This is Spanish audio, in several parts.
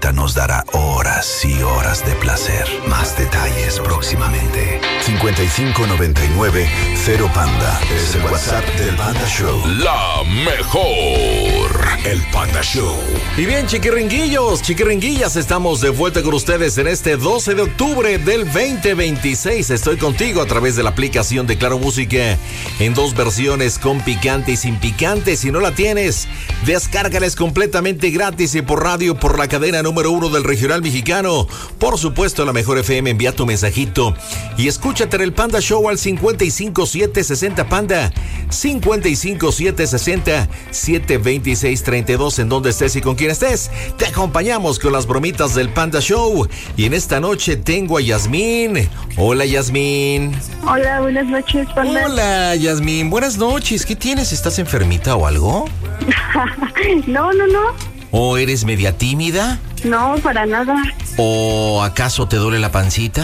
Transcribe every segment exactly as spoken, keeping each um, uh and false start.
Samantha nos dará horas y horas de placer. Más detalles próximamente. cincuenta y cinco noventa y nueve cero Panda es el WhatsApp del Panda Show. La mejor. El Panda Show. Y bien, chiquiringuillos, chiquiringuillas, estamos de vuelta con ustedes en este doce de octubre del veinte veintiséis. Estoy contigo a través de la aplicación de Claro Música en dos versiones, con picante y sin picante. Si no la tienes, descárgales completamente gratis y por radio por la cadena número uno del regional mexicano. Por supuesto, la mejor F M. Envía tu mensajito y escúchate en el Panda Show al cincuenta y cinco siete sesenta Panda, cincuenta y cinco siete sesenta siete veintiséis treinta y dos, en donde estés y con quien estés. Te acompañamos con las bromitas del Panda Show y en esta noche tengo a Yasmín. Hola, Yasmín. Hola, buenas noches, Panda. Hola, Yasmín, buenas noches. ¿Qué tienes? ¿Estás enfermita o algo? No, no, no. ¿O eres media tímida? No, para nada. ¿O acaso te duele la pancita?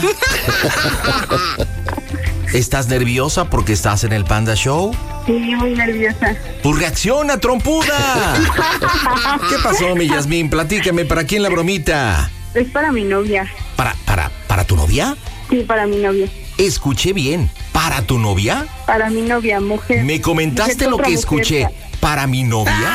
¿Estás nerviosa porque estás en el Panda Show? Sí, muy nerviosa. ¡Pues reacciona, trompuda! ¿Qué pasó, mi Yasmín? Platícame, ¿para quién la bromita? Es para mi novia. ¿Para, para, para tu novia? Sí, para mi novia. Escuché bien. ¿Para tu novia? Para mi novia, mujer. ¿Me comentaste mujer lo que mujer. escuché? ¿Para mi novia?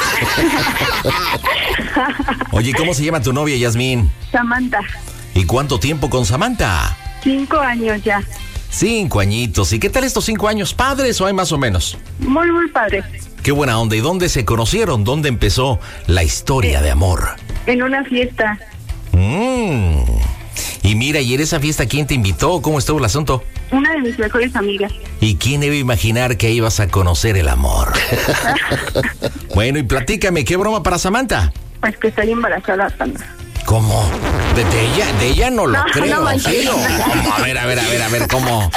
Oye, ¿cómo se llama tu novia, Yasmín? Samantha. ¿Y cuánto tiempo con Samantha? Cinco años ya. Cinco añitos. ¿Y qué tal estos cinco años? ¿Padres o hay más o menos? Muy, muy padre. Qué buena onda. ¿Y dónde se conocieron? ¿Dónde empezó la historia de amor? En una fiesta. Mmm. Y mira, ¿y en esa fiesta quién te invitó? ¿Cómo estuvo el asunto? Una de mis mejores amigas. ¿Y quién iba a imaginar que ibas a conocer el amor? Bueno, y platícame, ¿qué broma para Samantha? Pues que estoy embarazada, Panda. ¿Cómo? De, de ella, de ella no lo No, creo, no, ¿sí? no. ¿Cómo? A ver, a ver, a ver, a ver, ¿cómo?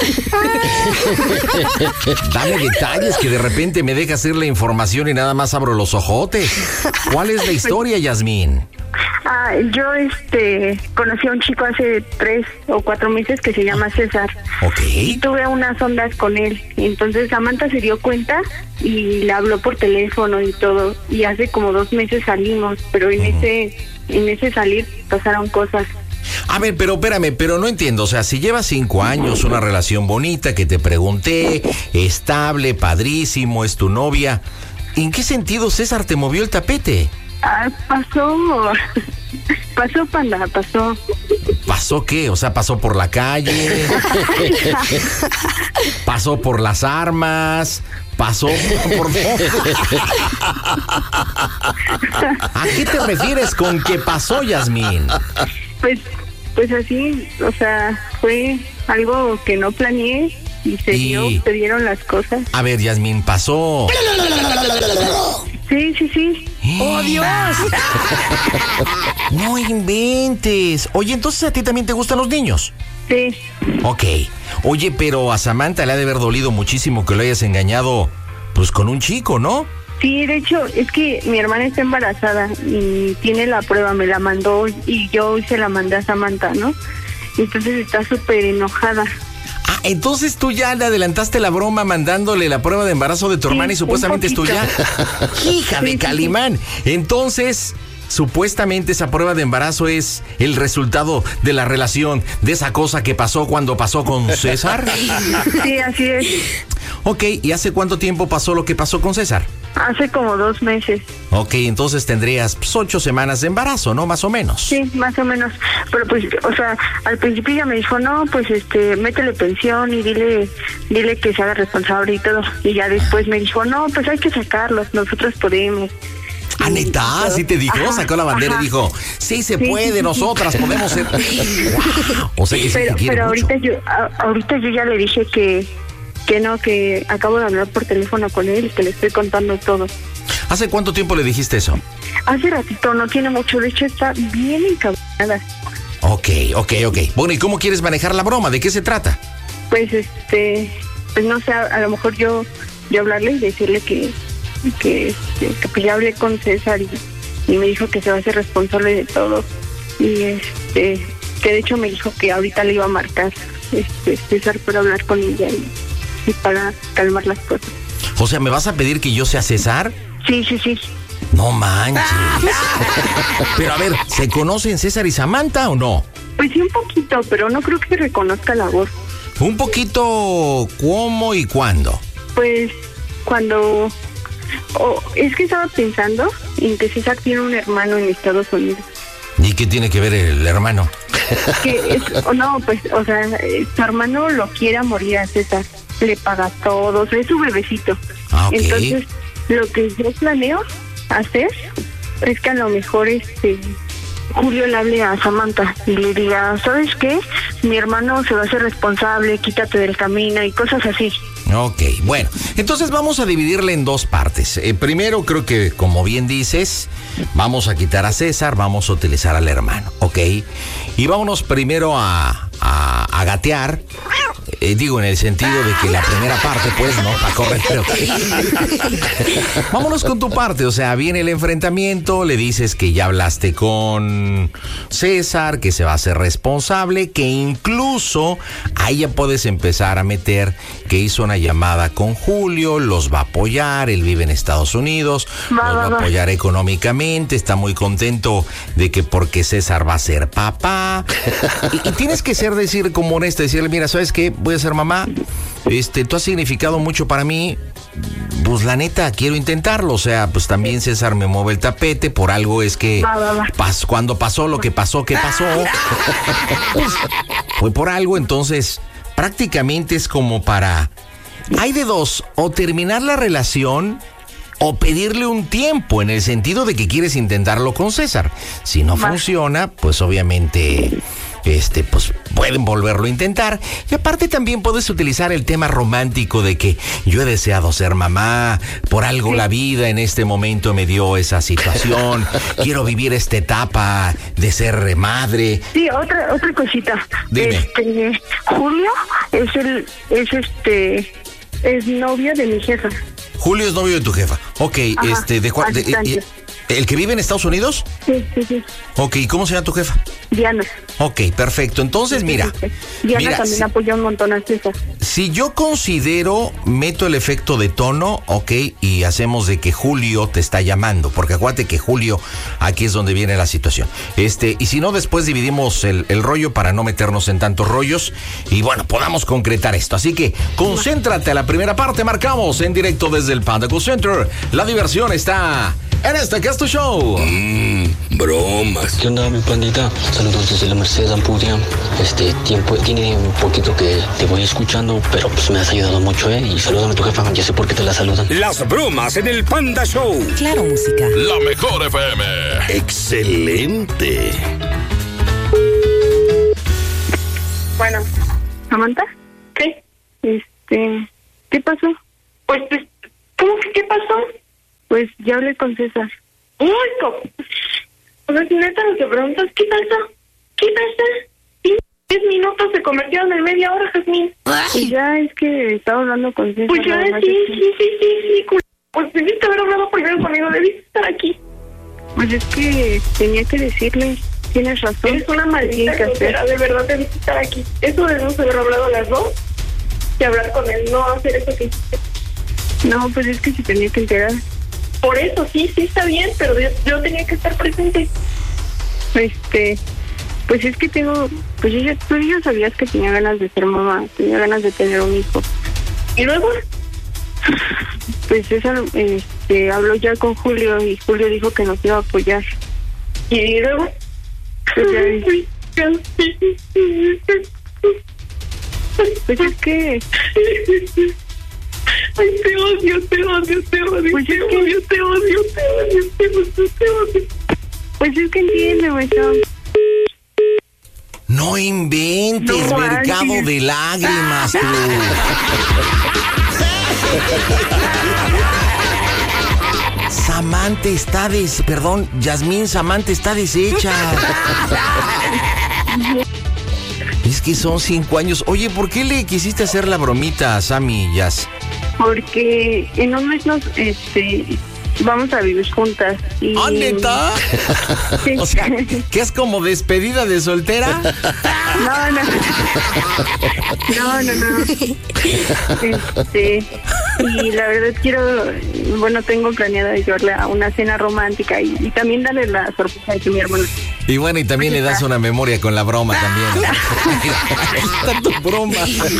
Dame detalles que de repente me deja hacer la información y nada más abro los ojotes. ¿Cuál es la historia, Yasmín? Ah, yo este conocí a un chico hace tres o cuatro meses que se llama César. Ok. Y tuve unas ondas con él. Entonces Samantha se dio cuenta y le habló por teléfono y todo. Y hace como dos meses salimos, pero en uh-huh. ese en ese salir pasaron cosas. A ver, pero espérame, pero no entiendo. O sea, si llevas cinco años, una relación bonita que te pregunté, estable, padrísimo, es tu novia, ¿en qué sentido César te movió el tapete? Ah, pasó, pasó, Panda, pasó. ¿Pasó qué? O sea, pasó por la calle, pasó por las armas, pasó por... ¿A qué te refieres con que pasó, Yasmín? Pues, pues así, o sea, fue algo que no planeé y se y... dio, se dieron las cosas. A ver, Yasmín, pasó. Sí, sí, sí. ¡Oh, Dios! No inventes. Oye, entonces a ti también te gustan los niños. Sí. Ok. Oye, pero a Samantha le ha de haber dolido muchísimo que lo hayas engañado, pues, con un chico, ¿no? Sí, de hecho, es que mi hermana está embarazada y tiene la prueba, me la mandó y yo se la mandé a Samantha, ¿no? Entonces está súper enojada. Ah, entonces tú ya le adelantaste la broma mandándole la prueba de embarazo de tu sí, hermana y supuestamente es tuya. Hija de sí, Calimán. Sí. Entonces, supuestamente esa prueba de embarazo es el resultado de la relación, de esa cosa que pasó cuando pasó con César. Sí, así es. Ok, ¿y hace cuánto tiempo pasó lo que pasó con César? Hace como dos meses. Ok, entonces tendrías pues, ocho semanas de embarazo, ¿no? Más o menos. Sí, más o menos. Pero pues, o sea, al principio ella me dijo, no, pues este, métele pensión y dile, dile que se haga responsable y todo. Y ya después me dijo, no, pues hay que sacarlos, nosotros podemos. ¿Ah, neta? ¿Sí te dijo? Ajá, sacó la bandera ajá. y dijo, sí se sí, puede, sí, nosotras sí. podemos ser... Wow. O sea que sí pero, te quiere pero mucho. ahorita yo, a, ahorita yo ya le dije que... Que no, que acabo de hablar por teléfono con él y que le estoy contando todo. ¿Hace cuánto tiempo le dijiste eso? Hace ratito, no tiene mucho, de hecho está bien encabronada. Ok, ok, ok. Bueno, ¿y cómo quieres manejar la broma? ¿De qué se trata? Pues este, pues no sé, a, a lo mejor yo, yo hablarle y decirle que, que, este, que pues ya hablé con César y, y me dijo que se va a hacer responsable de todo. Y este, que de hecho me dijo que ahorita le iba a marcar este César para hablar con ella y... y para calmar las cosas. O sea, ¿me vas a pedir que yo sea César? Sí, sí, sí. No manches. Pero a ver, ¿se conocen César y Samantha o no? Pues sí, un poquito, pero no creo que reconozca la voz. Un poquito, ¿cómo y cuándo? Pues cuando... Oh, es que estaba pensando en que César tiene un hermano en Estados Unidos. ¿Y qué tiene que ver el hermano? Que es, oh, no, pues, o sea, su hermano lo quiere a morir a César. Le paga todo, o sea, es su bebecito. Ah, ok. Entonces, lo que yo planeo hacer es que a lo mejor este Julio le hable a Samantha y le diga, ¿sabes qué? Mi hermano se va a hacer responsable, quítate del camino y cosas así. Ok, bueno, entonces vamos a dividirle en dos partes. Eh, primero, creo que, como bien dices, vamos a quitar a César, vamos a utilizar al hermano, ¿ok? Y vámonos primero a, a, a gatear. Eh, digo, en el sentido de que la primera parte, pues, no, para correr, pero... Vámonos con tu parte, o sea, viene el enfrentamiento, le dices que ya hablaste con César, que se va a hacer responsable, que incluso ahí ya puedes empezar a meter que hizo una llamada con Julio, los va a apoyar, él vive en Estados Unidos, va, los va va, a apoyar va. económicamente, está muy contento de que porque César va a ser papá, y, y tienes que ser, decir como honesta, decirle, mira, ¿sabes qué? Voy a ser mamá, este, tú has significado mucho para mí, pues la neta, quiero intentarlo, o sea, pues también César me mueve el tapete, por algo es que va, va, va. Pas, cuando pasó lo que pasó, ¿qué pasó? Pues, fue por algo, entonces prácticamente es como para... Hay de dos, o terminar la relación o pedirle un tiempo, en el sentido de que quieres intentarlo con César. Si no va. funciona, pues obviamente... Este, pues pueden volverlo a intentar. Y aparte también puedes utilizar el tema romántico de que yo he deseado ser mamá, por algo sí. la vida en este momento me dio esa situación, quiero vivir esta etapa de ser madre. Sí, otra otra cosita. Dime. Este, Julio es el es este es novio de mi jefa. Julio es novio de tu jefa. Ok, Ajá, este, de, de, de ¿el que vive en Estados Unidos? Sí, sí, sí. Ok, ¿cómo se llama tu jefa? Diana. Ok, perfecto. Entonces, mira. Sí, sí, sí. Diana mira, también si, apoyó un montón a César. Si yo considero, meto el efecto de tono, ok, y hacemos de que Julio te está llamando, porque acuérdate que Julio, aquí es donde viene la situación. Este, y si no, después dividimos el, el rollo para no meternos en tantos rollos y bueno, podamos concretar esto. Así que concéntrate a la primera parte, marcamos en directo desde el Panda Cool Center. La diversión está... en este que es tu show. Mmm, bromas. ¿Qué onda, mi pandita? Saludos desde la Merced Ampudia. Este tiempo, tiene un poquito que te voy escuchando, pero pues me has ayudado mucho, ¿eh? Y salúdame a tu jefa, ya sé por qué te la saludan. Las bromas en el Panda Show. Claro, música. La mejor F M. Excelente. Bueno, ¿Samantha? ¿Qué? Este, ¿qué pasó? Pues, pues, ¿cómo que qué pasó? Pues ya hablé con César. ¡Uy, co! O sea, si neta lo que preguntas, ¿qué pasó? ¿Qué pasó? Diez minutos se convirtieron en media hora, Jazmín. Pues ya es que estaba hablando con César. Pues ya, sí, sí, sí, sí, sí, sí, cool. Pues debiste haber hablado primero conmigo, debiste estar aquí. Pues es que tenía que decirle, tienes razón. Eres una maldita grosera, de verdad debiste estar aquí. Eso debemos haber hablado las dos y hablar con él, no hacer eso que hiciste. No, pues es que se tenía que enterar. Por eso, sí, sí está bien, pero yo, yo tenía que estar presente. Este, pues es que tengo, pues yo ya, tú ya sabías que tenía ganas de ser mamá, tenía ganas de tener un hijo. ¿Y luego? Pues César, este, habló ya con Julio y Julio dijo que nos iba a apoyar. ¿Y luego? Pues, ya, pues es que... Ay, te odio, te odio, te odio, pues te, es odio que... te odio, te odio, te odio, te odio. Pues es que entiende, güey. No inventes, no, mercado manches. De lágrimas, tú. Samantha está des... Perdón, Yasmín, Samantha está deshecha. Es que son cinco años. Oye, ¿por qué le quisiste hacer la bromita a Sammy y Yas? Porque en un mes nos, este, vamos a vivir juntas. Y... ¿Ah, neta? Sí. O sea, ¿que es como despedida de soltera? No, no. No, no, no. Este, y la verdad quiero, bueno, tengo planeado llevarle a una cena romántica y, y también darle la sorpresa de que mi hermano. Y bueno, y también le das una memoria con la broma también. Está tu broma.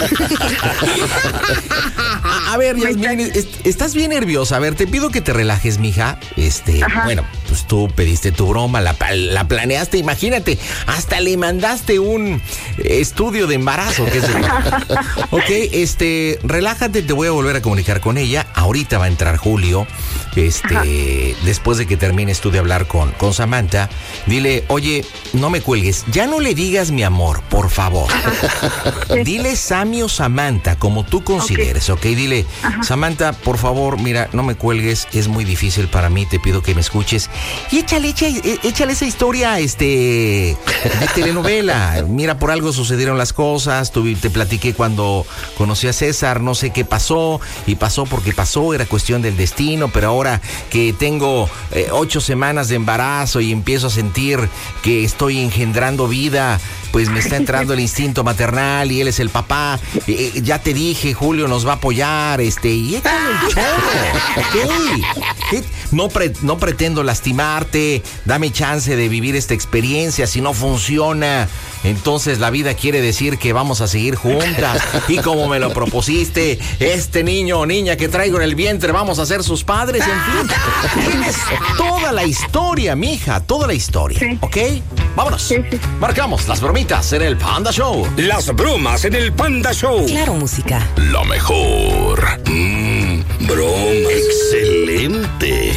A, a ver, Yasmín, est- estás bien nerviosa. A ver, te pido que te relajes, mija. Este, Ajá. bueno, pues tú pediste tu broma, la, la planeaste, imagínate, hasta le mandaste un estudio de embarazo, qué sé yo. Ok, este, relájate, te voy a volver a comunicar con ella. Ahorita va a entrar Julio. Este, Ajá. Después de que termines tú de hablar con, con Samantha, dile, oye, no me cuelgues, ya no le digas mi amor, por favor. Sí. Dile Sammy o Samantha, como tú consideres, ¿ok? okay? Dile, Ajá. Samantha, por favor, mira, no me cuelgues, es muy difícil para mí, te pido que me escuches. Y échale, échale, échale esa historia, este, de telenovela. Mira, por algo sucedieron las cosas, tú, te platiqué cuando conocí a César, no sé qué pasó, y pasó porque pasó, era cuestión del destino, pero ahora que tengo eh, ocho semanas de embarazo y empiezo a sentir que estoy engendrando vida, pues me está entrando el instinto maternal y él es el papá. Eh, ya te dije, Julio nos va a apoyar, este, y échale el chorro, ¿ok? Eh, no, pre, no pretendo lastimarte, dame chance de vivir esta experiencia. Si no funciona, entonces la vida quiere decir que vamos a seguir juntas. Y como me lo propusiste, este niño o niña que traigo en el vientre, vamos a ser sus padres, en fin. Tienes toda la historia, mija, toda la historia, sí. ¿Ok? Vámonos. Sí, sí. Marcamos las bromitas en el Panda Show. Las bromas en el Panda Show. Claro, música. Lo mejor. Mmm, broma. Excelente.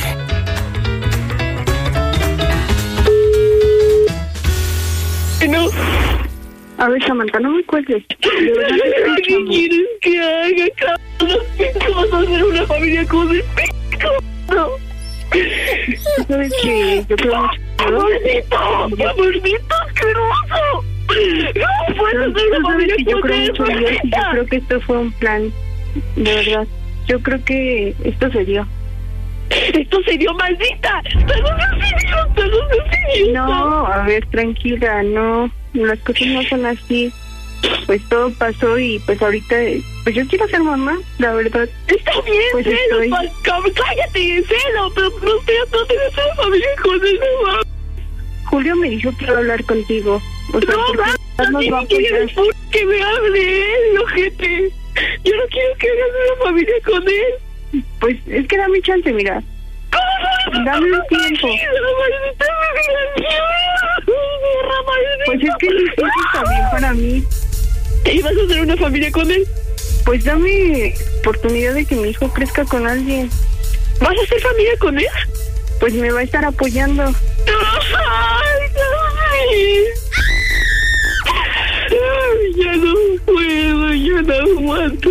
No. A ver, Samantha, no me cuelgues. De verdad, ¿qué quieres que haga, Carlos? ¿Cómo vas a hacer una familia con el pico? ¿Sabes que yo creo mucho? ¡Amorcito! ¡Amorcito asqueroso! ¡No puedes hacer una familia yo con creo él, mucho en Dios y yo creo que esto fue un plan. De verdad. Yo creo que esto se dio. ¡Esto se dio, maldita! ¡Estás idiota! ¡Estás idiota! No, a ver, tranquila, no. Las cosas no son así. Pues todo pasó y pues ahorita, pues yo quiero ser mamá, la verdad. Está bien, pues celo, estoy... cállate, celo, pero no te no tienes una familia con él, no. Julio me dijo que iba a hablar contigo. O sea, no, no, no quieres que me hable de él, ojete. Yo no quiero que hagas una familia con él. Pues es que dame chance, mira. ¿Cómo? Dame un tiempo. Pues es que es también para mí. ¿Y vas a hacer una familia con él? Pues dame oportunidad de que mi hijo crezca con alguien. ¿Vas a hacer familia con él? Pues me va a estar apoyando. ¡Ay, ay! Ay, ya no puedo, yo no aguanto.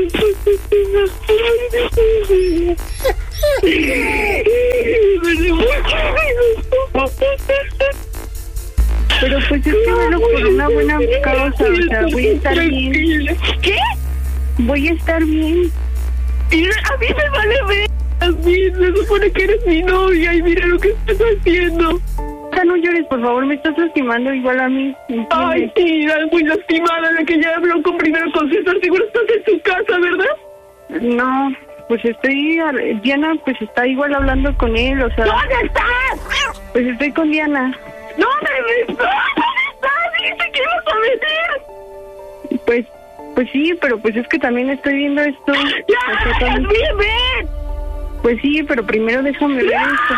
Pero pues es que bueno, por una buena causa, o sea, voy a estar bien. ¿Qué? Voy a estar bien. Y a mí me vale ver. A mí se supone que eres mi novia y mira lo que estás haciendo. No llores, por favor, me estás lastimando igual a mí. ¿Entiendes? Ay, sí, muy lastimada la que ya habló con primero con César. Seguro estás en tu casa, ¿verdad? No, pues estoy... Diana, pues está igual hablando con él, o sea... ¿Dónde estás? Pues estoy con Diana. ¿Dónde estás? ¿Dónde estás? Dijiste que ibas a venir. Pues, pues sí, pero pues es que también estoy viendo esto. ¡Ya! O sea, también... ¡Ven, ven! Pues sí, pero primero déjame ver esto.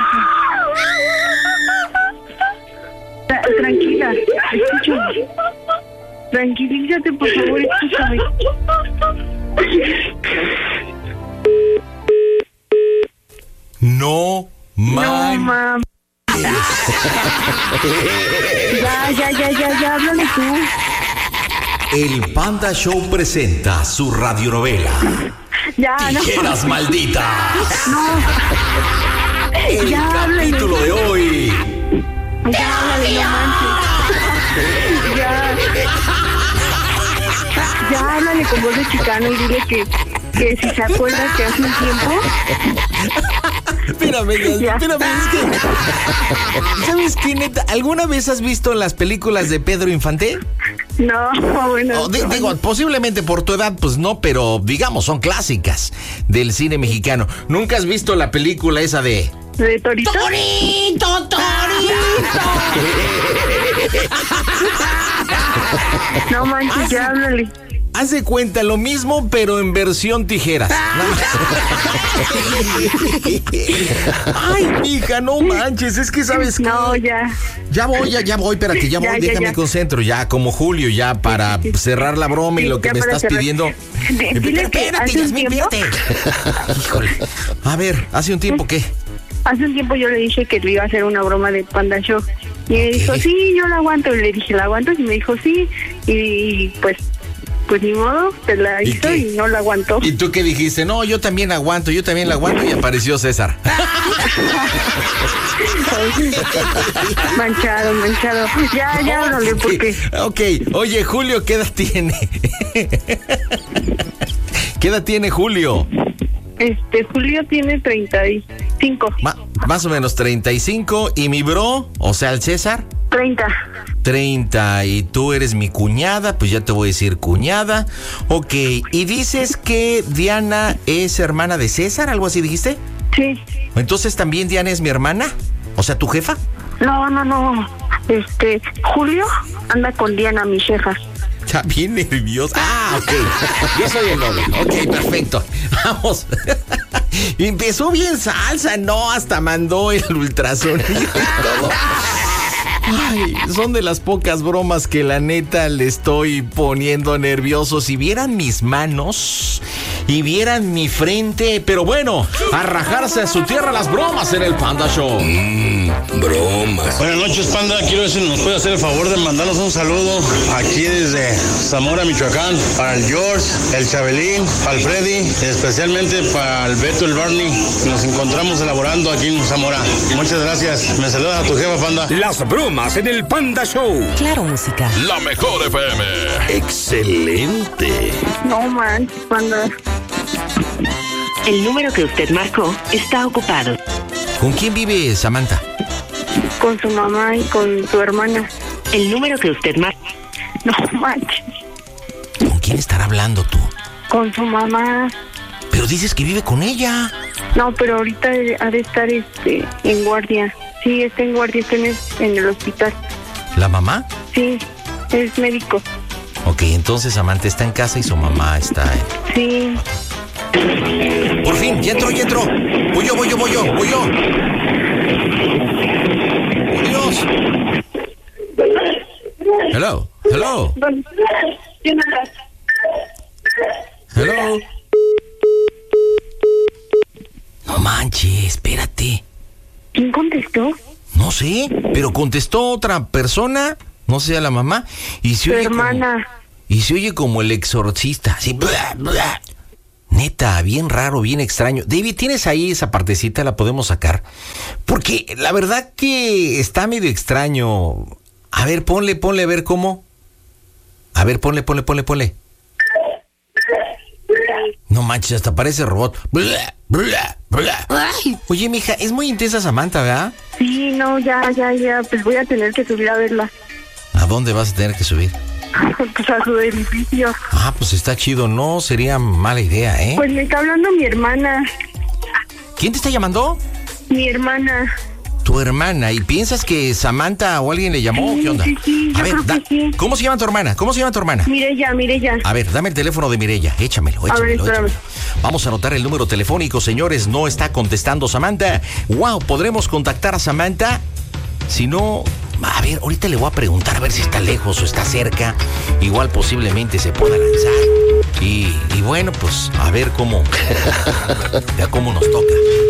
Tranquila, escúchame. Tranquilízate, por favor, escúchame. No, mam. No, mam. Ya, ya, ya, ya, ya, háblale tú. El Panda Show presenta su radionovela. Ya, Tijeras no. malditas. No. El ya, capítulo háblale. de hoy. Ya, háblale, no manches. Ya. Ya, háblale con voz de chicano y dile que, que si se acuerda que hace un tiempo Espérame, espérame, es que... ¿Sabes qué, neta? ¿Alguna vez has visto las películas de Pedro Infante? No, bueno. Oh, d- digo, posiblemente por tu edad, pues no, pero digamos, son clásicas del cine mexicano. ¿Nunca has visto la película esa de... ¿De Torito? ¡Torito, Torito! No manches, ya háblale. Haz de cuenta lo mismo, pero en versión tijeras. Ay, mija, no manches, es que sabes que... No, ya. Ya voy, ya, ya voy, espérate, ya voy, Ya, ya, déjame ya. concentro, ya como Julio, ya para Sí, sí. cerrar la broma y Sí, lo que ya me para estás cerrar. pidiendo. D- dile que Espérate, hace un Yasmín, tiempo- espérate. Híjole. A ver, ¿hace un tiempo qué? Hace un tiempo yo le dije que le iba a hacer una broma de Panda Show. Y me dijo, Ok. sí, yo la aguanto. Y le dije, ¿la aguantas? Y me dijo, sí. Y pues, pues ni modo, se la ¿Y hizo qué? y no la aguantó. ¿Y tú qué dijiste? No, yo también aguanto, yo también la aguanto y apareció César. Manchado, manchado. Ya, ya, háblale, porque... Ok, oye, Julio, ¿qué edad tiene? ¿Qué edad tiene Julio? Este, Julio tiene treinta y cinco. Ma- más o menos treinta y cinco. ¿Y mi bro? O sea, el César. treinta. treinta. Y tú eres mi cuñada, pues ya te voy a decir cuñada. Ok, y dices que Diana es hermana de César, ¿algo así dijiste? Sí. Entonces también Diana es mi hermana. O sea, ¿tu jefa? No, no, no. Este, Julio anda con Diana, mi jefa. Está bien nerviosa. Ah, ok. Yo soy el novio. Ok, perfecto. Vamos. Y empezó bien salsa, no, hasta mandó el ultrasonido y todo. Ay, son de las pocas bromas que la neta le estoy poniendo nervioso. Si vieran mis manos y vieran mi frente, pero bueno, a rajarse a su tierra las bromas en el Panda Show. Mmm, bromas. Buenas noches, Panda. Quiero ver si nos puede hacer el favor de mandarnos un saludo aquí desde Zamora, Michoacán, para el George, el Chabelín, para el Freddy, y especialmente para el Beto, el Barney. Nos encontramos elaborando aquí en Zamora. Muchas gracias. Me saludas a tu jefa, Panda. Las bromas en el Panda Show. Claro Música. La mejor F M. Excelente. No manches, Panda. El número que usted marcó está ocupado. ¿Con quién vive Samantha? Con su mamá y con su hermana. El número que usted marcó. No manches. ¿Con quién estará hablando tú? Con su mamá. Pero dices que vive con ella. No, pero ahorita ha de estar este, en guardia. Sí, está en guardia, está en el, en el hospital. ¿La mamá? Sí, es médico. Ok, entonces Samantha está en casa y su mamá está en... Sí. Por fin, ya entró, ya entró. Voy yo, voy yo, voy yo, voy yo. ¡Oh, Dios! Hello, hello, hello. No manches, espérate. ¿Quién contestó? No sé, pero contestó otra persona, no sé, a la mamá, y se Su oye como- hermana. y se oye como el exorcista, así, bla, bla. Neta, bien raro, bien extraño. David, ¿tienes ahí esa partecita? ¿La podemos sacar? Porque la verdad que está medio extraño. A ver, ponle, ponle, a ver cómo. A ver, ponle, ponle, ponle, ponle. No manches, hasta parece robot. Bla, bla, bla. Oye, mija, es muy intensa Samantha, ¿verdad? Sí, no, ya, ya, ya. Pues voy a tener que subir a verla. ¿A dónde vas a tener que subir? Pues a su edificio. Ah, pues está chido, no sería mala idea, ¿eh? Pues me está hablando mi hermana. ¿Quién te está llamando? Mi hermana. Tu hermana. ¿Y piensas que Samantha o alguien le llamó? Sí, ¿Qué onda? sí, sí, yo A ver, creo que da- sí. ¿cómo se llama tu hermana? ¿Cómo se llama tu hermana? Mirella, Mirella. A ver, dame el teléfono de Mirella. Échamelo, A ver, échamelo, espérame. échamelo. Vamos a anotar el número telefónico, señores. No está contestando Samantha. Wow, ¿podremos contactar a Samantha? Si no, a ver, ahorita le voy a preguntar a ver si está lejos o está cerca. Igual posiblemente se pueda lanzar. Y, y bueno, pues a ver cómo, ya cómo nos toca.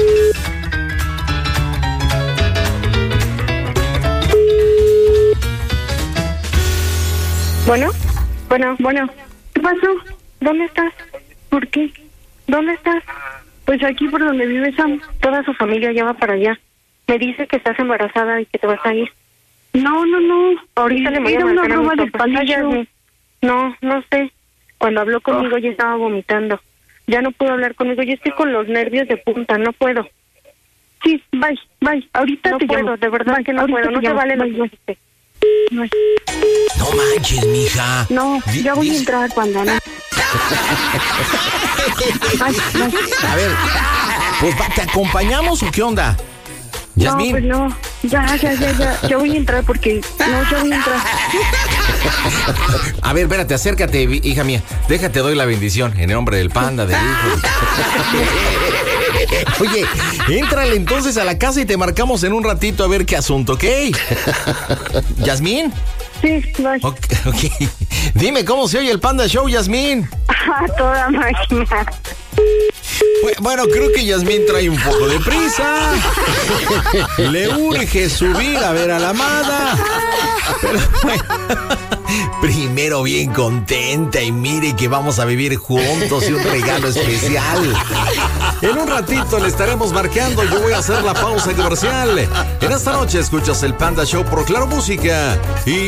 Bueno, bueno, bueno. ¿Qué pasó? ¿Dónde estás? ¿Por qué? ¿Dónde estás? Pues aquí por donde vive Sam. Toda su familia ya va para allá. Me dice que estás embarazada y que te vas a ir. No, no, no. Ahorita le voy a Era una marcar a broma mis del papás. Panda Ya Show. sé. No, no sé. Cuando habló conmigo ya estaba vomitando. Ya no puedo hablar conmigo. Yo estoy con los nervios de punta. No puedo. Sí, bye, bye. Ahorita No te puedo, llamo. de verdad Bye, que no ahorita puedo, te no se llamo. vale lo Bye, que bye. hiciste. Bye. No manches, mija. No, Di- ya voy a dis- entrar cuando no. Bye, bye. A ver, pues va, ¿te acompañamos o qué onda? No, Yasmín. pues no. Ya, ya, ya, ya. Ya voy a entrar porque... No, ya voy a entrar. A ver, espérate, acércate, vi- hija mía. Déjate, doy la bendición en el nombre del panda, del hijo. Oye, éntrale entonces a la casa y te marcamos en un ratito a ver qué asunto, ¿ok? ¿Yasmín? Sí, bye. Ok, ok. Dime, ¿cómo se oye el Panda Show, Yasmín? A toda máquina. Bu- Bueno, creo que Yasmín trae un poco de prisa. Le urge subir a ver a la amada. Pero bueno, primero bien contenta y mire que vamos a vivir juntos y un regalo especial. En un ratito le estaremos marcando. Yo voy a hacer la pausa comercial. En esta noche escuchas el Panda Show por Claro Música y